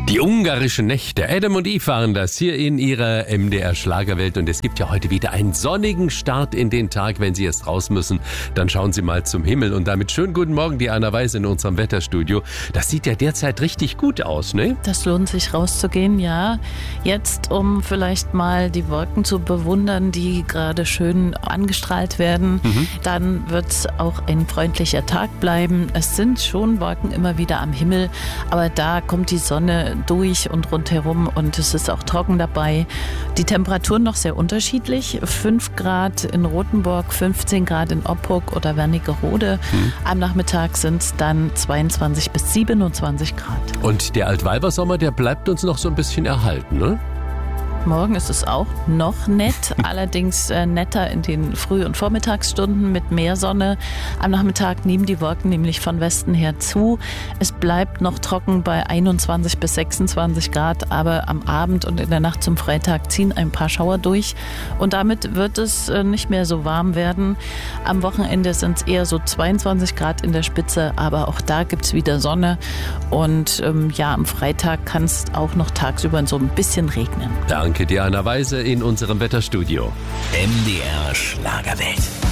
Die ungarischen Nächte. Adam und Eve waren das hier in ihrer MDR Schlagerwelt. Und es gibt ja heute wieder einen sonnigen Start in den Tag. Wenn Sie jetzt raus müssen, dann schauen Sie mal zum Himmel. Und damit schönen guten Morgen, Diana Weiß in unserem Wetterstudio. Das sieht ja derzeit richtig gut aus, ne? Das lohnt sich rauszugehen, ja. Jetzt, um vielleicht mal die Wolken zu bewundern, die gerade schön angestrahlt werden. Dann wird es auch ein freundlicher Tag bleiben. Es sind schon Wolken immer wieder am Himmel, aber da kommt die Sonne durch und rundherum und es ist auch trocken dabei. Die Temperaturen noch sehr unterschiedlich. 5 Grad in Rothenburg, 15 Grad in Oppurg oder Wernigerode. Am Nachmittag sind es dann 22 bis 27 Grad. Und der Altweibersommer, der bleibt uns noch so ein bisschen erhalten, ne? Morgen ist es auch noch nett, allerdings netter in den Früh- und Vormittagsstunden mit mehr Sonne. Am Nachmittag nehmen die Wolken nämlich von Westen her zu. Es bleibt noch trocken bei 21 bis 26 Grad, aber am Abend und in der Nacht zum Freitag ziehen ein paar Schauer durch und damit wird es nicht mehr so warm werden. Am Wochenende sind es eher so 22 Grad in der Spitze, aber auch da gibt es wieder Sonne und am Freitag kann es auch noch tagsüber so ein bisschen regnen. Danke, Diana Weise in unserem Wetterstudio. MDR Schlagerwelt.